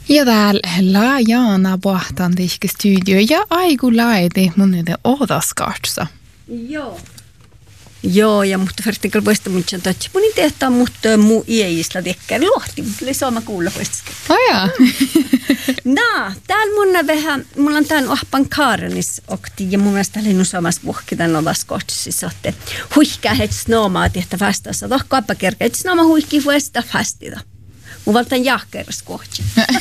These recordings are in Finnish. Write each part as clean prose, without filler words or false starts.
Ja täällä Jaana Pohtan tihki studio ja aiku laiti mun nyt odoskatsa. Joo, ja mutta vertikal voista muuttaa tatsi. Mun tehtaan mutta muu iäisla tekkää lohti. Tuli sama kuulla voistaskin. Jaa. Täällä mulla on täällä ohpan Kaarenis okti ja mun mielestä oli samassa puhki tämän odaskohtsissa. Huihkää heitä snoomaa tehtä vastassa. Tohkaappa kerkaa, että snooma huihkii vuesta fastida. Mun valtaan jahkeeras kohti.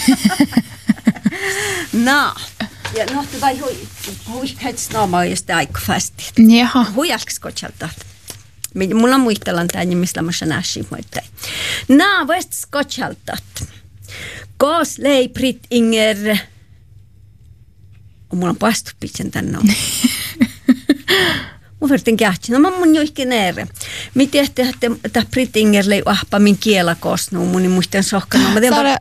Ja nohti vai huihkää heitä snoomaa, jos te aika fastida. Jaha. Huijalkas kotsalta. Mulla on muistellaan tää nimistä mä nähsin muittain. Voist skotsaltat. Kos lei Britt Inger. Mulla on pastupitsen tänne. Mun vertin kähtsi. No mä mun joikin ere. Mä tehtiin, että Britt Inger lei ahpa min kiela kosnuu. Mun muistan sohkana. Sara.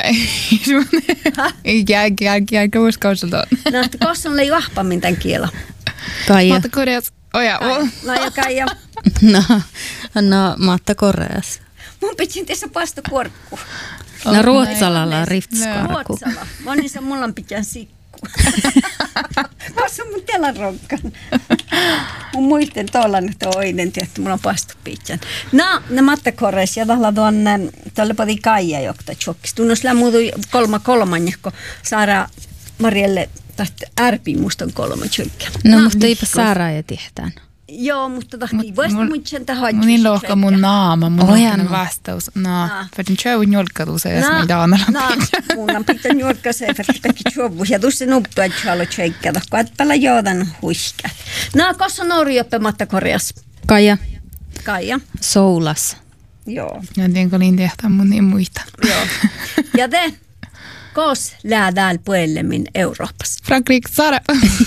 Ei vois kousaltaan. No, että kosnuu lei ahpa min tän kiela. Kaija. Matta Koreas. Ja Kaija. No, Matta Koreas. Mun pitsin tässä pastokorkku. No ruotsalalla riftskorku. Ruotsala. Monissa mulla pitää sikku. Kossa mun telan ronkkan. Mun muisten tollan toinen, että mulla on pastopitsan. No, Matta Koreas ja tahla tuolle poti Kaija jokta tjokkis. Tunnos lämmuutui kolmanjahko Saara Marielle tahti ärpi mustan kolma tjokkia. No, mutta eipä Saara ja tehtään. Joo, mutta tahti voisi muitsen tähän. Mun niin lohka mun naama, mun lohkainen vastaus. Färdin tjöuvun jolkatuuse, jos me Jaanalla pitää. Mun on pitää jolkaseen, färdin kaikki tjöuvun. Ja tuossa nuppu, että haluat tjöikkää, kun et päällä joodan huiskää. Kossa nuori oppe Matta Koreas? Kaija. Soulas. Joo. Ja tiedänkö niin tehtää mun niin muita. Joo. Ja te? Kos lää täällä puolemmin Euroopassa? Frankrike, Sara.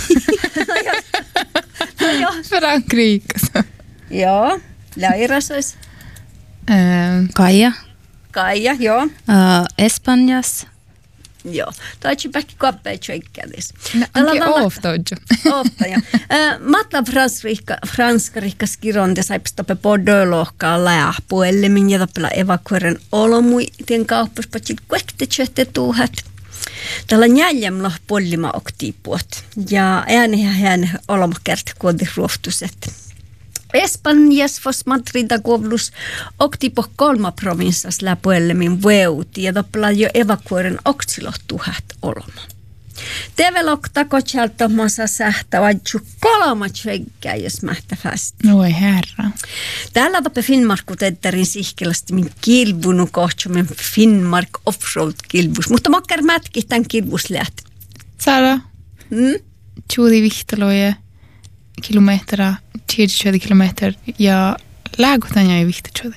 Frankrike. Joo. Lairas olisi? Kaija, joo. Espanjas. Joo. Toitsi päkki kappea tjöikkädis. Onkin oftoidjo. Oftaja. Matla franskariikka skironte saipstoppe podolohkaa lää puolemmin ja tappella evakueren olomuiten kauppaspatsil kuekte tjötte tuuhat. Tällä jäljemmällä pollima oktiipuot. Ja hän olomakert kuolti ruohtuset. Espanjas fos Madrida kovlus oktipo 3 provinssas läpuellemin veuti ja tappella jo evakueren oktsilohtuhat oloma. Tevelok takotjaltamassa sähtä vaidju 3 tjöikkää, jos mähtä fast. Oi herra. Täällä tappe Finnmarku teetterin sihkelästi min kilvunu kohtsomen Finnmark offroad kilvus. Mutta makkar mätki tämän kilvus läht. Sara. Tjuudi vihtaloja kilometra, 10 kilometer ja lääkutan jäi vihtaloja.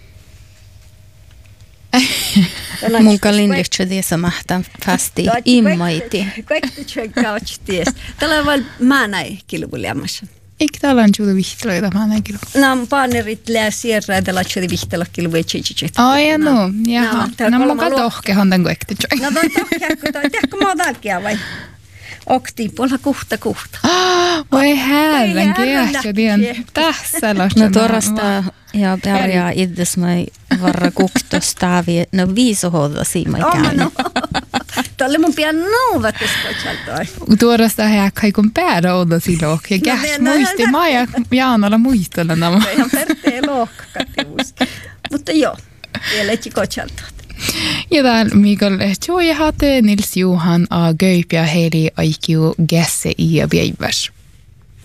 Mun kalindiksi tiesä mähtään fasti immaiti. Kaikki tjöikkää ties. Tällä on vain mä näin kilvuliamassa. Eikö täällä on tjuudi vihtaloja mä näin kilvu? No, paanerit lää sierra ja tällä tjuudi vihtalo kilvuja tjöikkää. Ai no, jaha. No muka tohkehan tämän kuekti tjöikkää. No toi tohkehan, kun toi tehkö mä otakia vai? Oktiipuolella kuhta. Voi häälän kiehtä, tiedän. Tässä lastan. No torasta ja pärjää itses mai varra kuktostaavi. No viisohoda siima ikään. No. Tuolle mun pian nouvat keskotsaltoi. Tuorasta häkkäikon päädä oda silloin. Ja käs muisti Maija Jaanalla muistella nämä. Ihan perteen lohkakativuus. Mutta joo, vielä etsi kotsaltaat. Ja täällä Mikael Tjoja hate Nils Johan A. Göypia Heli Aikiu Gesse I. Bjeivers.